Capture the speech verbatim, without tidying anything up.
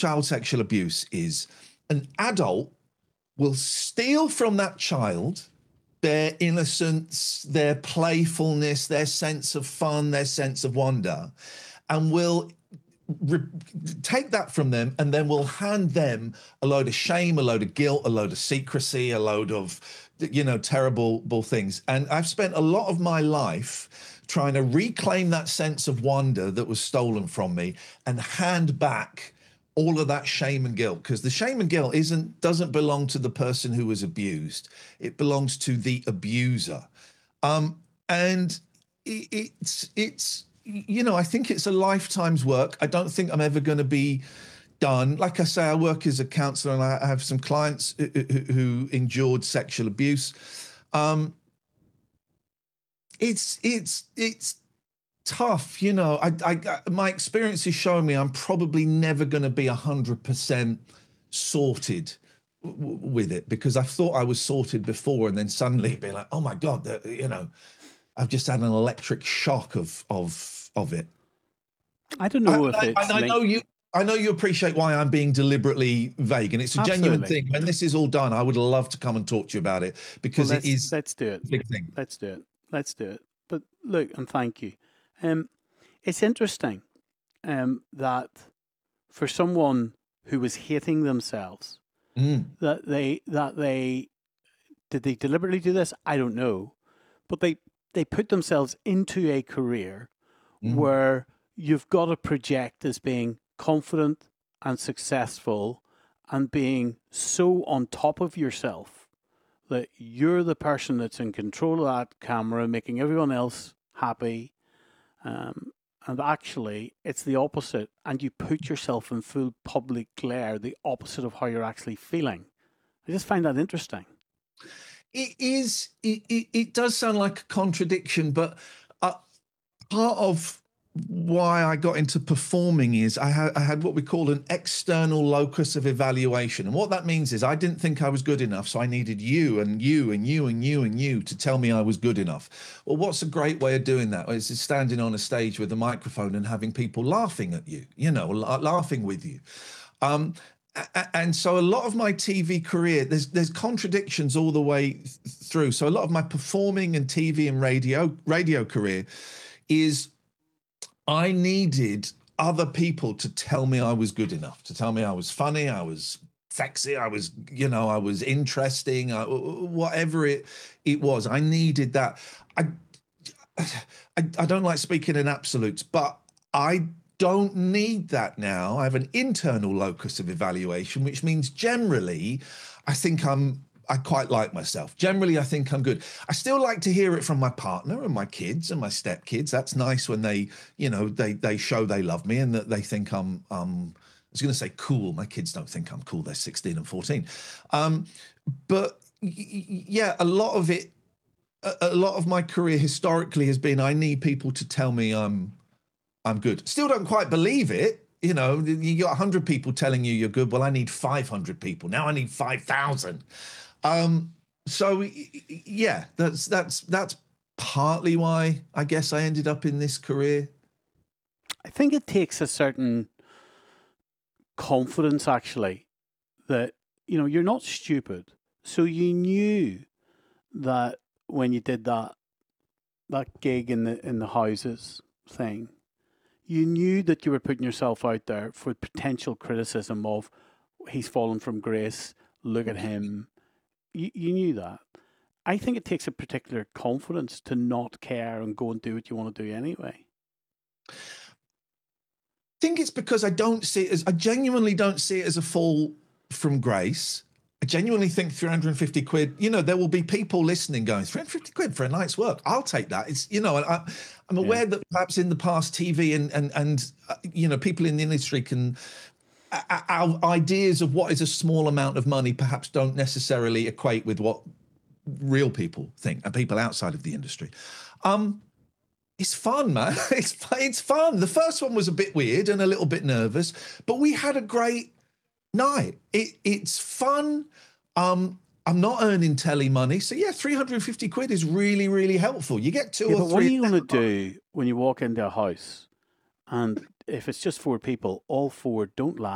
child sexual abuse is an adult will steal from that child their innocence, their playfulness, their sense of fun, their sense of wonder, and will re- take that from them, and then will hand them a load of shame, a load of guilt, a load of secrecy, a load of, you know, terrible things. And I've spent a lot of my life trying to reclaim that sense of wonder that was stolen from me and hand back all of that shame and guilt, because the shame and guilt isn't doesn't belong to the person who was abused. It belongs to the abuser. Um, and it, it's, it's, you know, I think it's a lifetime's work. I don't think I'm ever going to be done. Like I say, I work as a counselor, and I have some clients who, who, who endured sexual abuse. Um, it's, it's, it's, tough, you know. I, I, my experience is showing me I'm probably never going to be a hundred percent sorted w- with it, because I thought I was sorted before, and then suddenly be like, oh my god, the, you know, I've just had an electric shock of of of it. I don't know I, if I, it's. I, I know you. I know you appreciate why I'm being deliberately vague, and it's a Absolutely. genuine thing. When this is all done, I would love to come and talk to you about it, because well, it is let's do it. a big thing. Let's do it. Let's do it. But look, and thank you. Um, it's interesting um, that for someone who was hating themselves, Mm. that they that they did they deliberately do this? I don't know, but they they put themselves into a career Mm. where you've got to project as being confident and successful and being so on top of yourself that you're the person that's in control of that camera, making everyone else happy. Um, and actually, it's the opposite. And you put yourself in full public glare, the opposite of how you're actually feeling. I just find that interesting. It is. It, it, it does sound like a contradiction, but uh, part of why I got into performing is I had, I had what we call an external locus of evaluation. And what that means is I didn't think I was good enough, so I needed you and you and you and you and you to tell me I was good enough. Well, what's a great way of doing that? It's standing on a stage with a microphone and having people laughing at you, you know, laughing with you. Um, and so a lot of my T V career, there's there's contradictions all the way through. So a lot of my performing and T V and radio radio career is I needed other people to tell me I was good enough, to tell me I was funny, I was sexy, I was, you know, I was interesting, I, whatever it it was. I needed that. I, I I don't like speaking in absolutes, but I don't need that now. I have an internal locus of evaluation, which means generally, I think I'm I quite like myself. Generally, I think I'm good. I still like to hear it from my partner and my kids and my stepkids. That's nice when they, you know, they they show they love me and that they think I'm, um, I was going to say cool. My kids don't think I'm cool. They're sixteen and fourteen. Um, but yeah, a lot of it, a, a lot of my career historically has been, I need people to tell me I'm, I'm good. Still don't quite believe it. You know, you got one hundred people telling you you're good. Well, I need five hundred people. Now I need five thousand. Um, so yeah, that's that's that's partly why I guess I ended up in this career. I think it takes a certain confidence, actually, that, you know, you're not stupid. So you knew that when you did that that gig in the in the houses thing, you knew that you were putting yourself out there for potential criticism of he's fallen from grace, look at him. You, you knew that. I think it takes a particular confidence to not care and go and do what you want to do anyway. I think it's because I don't see it as, I genuinely don't see it as a fall from grace. I genuinely think three hundred fifty quid, you know, there will be people listening going, three hundred fifty quid for a night's work. I'll take that. It's, you know, I, I'm aware yeah. that perhaps in the past T V and, and, and uh, you know, people in the industry can, our ideas of what is a small amount of money perhaps don't necessarily equate with what real people think and people outside of the industry. Um, it's fun, man. It's it's fun. The first one was a bit weird and a little bit nervous, but we had a great night. It it's fun. Um, I'm not earning telly money, so yeah, three hundred fifty quid is really, really helpful. You get two yeah, or but three. What are you going to do when you walk into a house and if it's just four people, all four don't laugh?